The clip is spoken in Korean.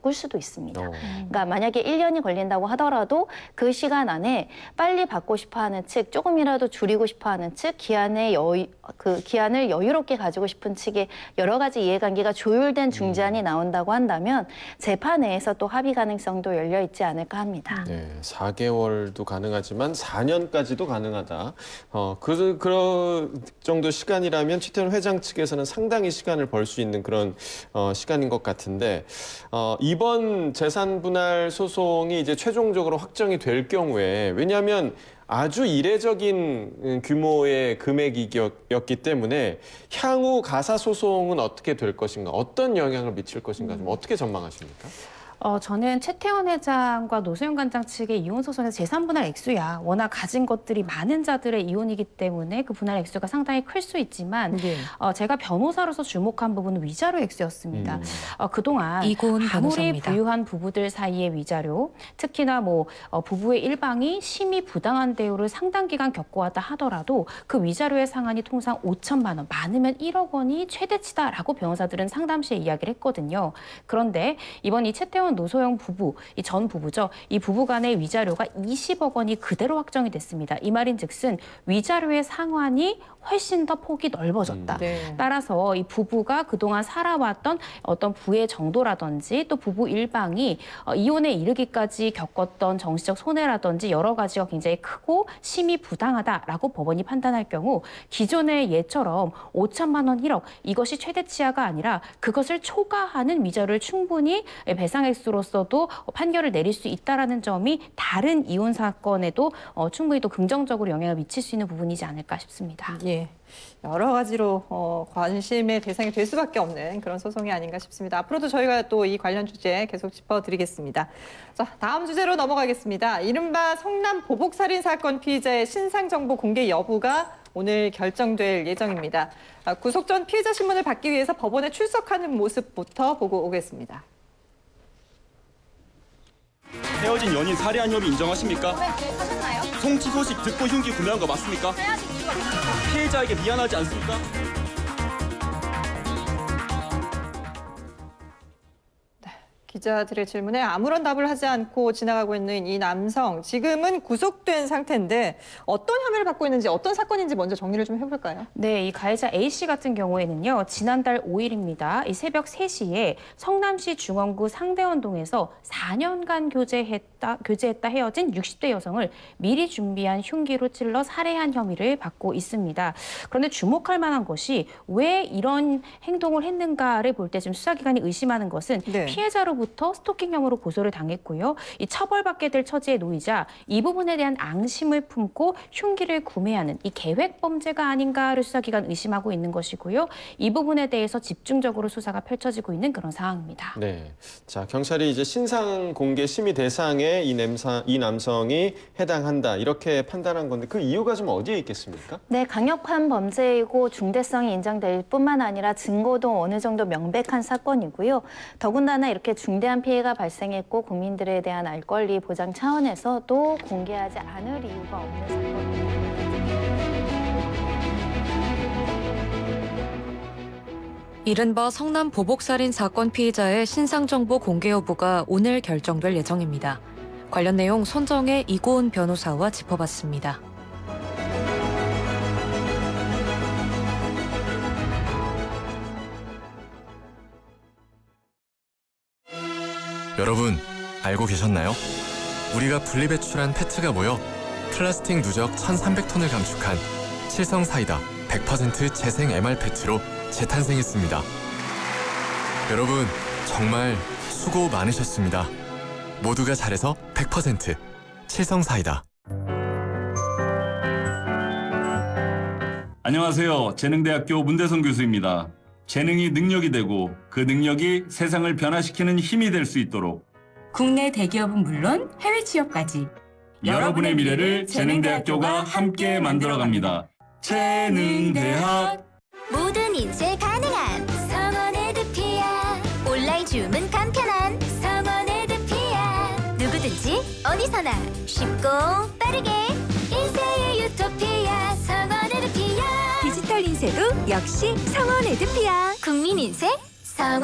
바꿀 수도 있습니다. 그러니까 만약에 1년이 걸린다고 하더라도 그 시간 안에 빨리 받고 싶어하는 측, 조금이라도 줄이고 싶어하는 측, 기한을 여유롭게 가지고 싶은 측의 여러 가지 이해관계가 조율된 중재안이 나온다고 한다면 재판 내에서 또 합의 가능성도 열려 있지 않을까 합니다. 네, 4개월도 가능하지만 4년까지도 가능하다. 그런 정도 시간이라면 최태원 회장 측에서는 상당히 시간을 벌 수 있는 그런 시간인 것 같은데 이번 재산 분할 소송이 이제 최종적으로 확정이 될 경우에 왜냐하면 아주 이례적인 규모의 금액이었기 때문에 향후 가사 소송은 어떻게 될 것인가, 어떤 영향을 미칠 것인가 좀 어떻게 전망하십니까? 저는 최태원 회장과 노소영 관장 측의 이혼 소송에서 재산 분할 액수야 워낙 가진 것들이 많은 자들의 이혼이기 때문에 그 분할 액수가 상당히 클 수 있지만 제가 변호사로서 주목한 부분은 위자료 액수였습니다. 그동안 아무리 부유한 부부들 사이의 위자료, 특히나 부부의 일방이 심히 부당한 대우를 상당 기간 겪어왔다 하더라도 그 위자료의 상한이 통상 5천만 원, 많으면 1억 원이 최대치다라고 변호사들은 상담 시에 이야기를 했거든요. 그런데 이번 이 최태원 노소영 부부, 이 전 부부죠. 이 부부 간의 위자료가 20억 원이 그대로 확정이 됐습니다. 이 말인즉슨 위자료의 상환이 훨씬 더 폭이 넓어졌다. 따라서 이 부부가 그동안 살아왔던 어떤 부의 정도라든지 또 부부 일방이 이혼에 이르기까지 겪었던 정신적 손해라든지 여러 가지가 굉장히 크고 심히 부당하다라고 법원이 판단할 경우 기존의 예처럼 5천만 원 1억 이것이 최대치야가 아니라 그것을 초과하는 위자료를 충분히 배상액수로서도 판결을 내릴 수 있다는 점이 다른 이혼 사건에도 충분히 또 긍정적으로 영향을 미칠 수 있는 부분이지 않을까 싶습니다. 여러 가지로 관심의 대상이 될 수밖에 없는 그런 소송이 아닌가 싶습니다. 앞으로도 저희가 또 이 관련 주제 계속 짚어드리겠습니다. 자, 다음 주제로 넘어가겠습니다. 이른바 성남 보복살인 사건 피의자의 신상 정보 공개 여부가 오늘 결정될 예정입니다. 구속 전 피의자 신문을 받기 위해서 법원에 출석하는 모습부터 보고 오겠습니다. 헤어진 연인 살해한 혐의 인정하십니까? 하셨나요? 송치 소식 듣고 흉기 구매한 거 맞습니까? 피해자에게 미안하지 않습니까? 기자들의 질문에 아무런 답을 하지 않고 지나가고 있는 이 남성, 지금은 구속된 상태인데 어떤 혐의를 받고 있는지, 어떤 사건인지 먼저 정리를 좀 해볼까요? 네, 이 가해자 A씨 같은 경우에는요, 지난달 5일입니다. 이 새벽 3시에 성남시 중원구 상대원동에서 4년간 교제했다 헤어진 60대 여성을 미리 준비한 흉기로 찔러 살해한 혐의를 받고 있습니다. 그런데 주목할 만한 것이 왜 이런 행동을 했는가를 볼 때 지금 수사기관이 의심하는 것은 피해자로부터 스토킹 혐의로 고소를 당했고요. 이 처벌받게 될 처지에 놓이자 이 부분에 대한 앙심을 품고 흉기를 구매하는 이 계획 범죄가 아닌가를 수사기관 의심하고 있는 것이고요. 이 부분에 대해서 집중적으로 수사가 펼쳐지고 있는 그런 상황입니다. 네, 자 경찰이 이제 신상 공개 심의 대상에 이 남성이 해당한다 이렇게 판단한 건데 그 이유가 좀 어디에 있겠습니까? 네, 강력한 범죄이고 중대성이 인정될 뿐만 아니라 증거도 어느 정도 명백한 사건이고요. 더군다나 이렇게 중대한 피해가 발생했고 국민들에 대한 알 권리 보장 차원에서도 공개하지 않을 이유가 없는 사건입니다. 이른바 성남 보복살인 사건 피의자의 신상정보 공개 여부가 오늘 결정될 예정입니다. 관련 내용 손정혜 이고은 변호사와 짚어봤습니다. 여러분, 알고 계셨나요? 우리가 분리배출한 페트가 모여 플라스틱 누적 1,300톤을 감축한 칠성사이다 100% 재생 MR 페트로 재탄생했습니다. 여러분, 정말 수고 많으셨습니다. 모두가 잘해서 100% 칠성사이다. 안녕하세요. 재능대학교 문대성 교수입니다. 재능이 능력이 되고 그 능력이 세상을 변화시키는 힘이 될 수 있도록 국내 대기업은 물론 해외 취업까지 여러분의 미래를 재능대학교가 함께 만들어갑니다. 재능대학 모든 인쇄 가능한 성원 에드피아 온라인 주문 간편한 성원 에드피아 누구든지 어디서나 쉽고 빠르게 인쇄의 유토피아 성원 에드피아 디지털 인쇄도 역시 성원 에드피아 국민 인쇄 성원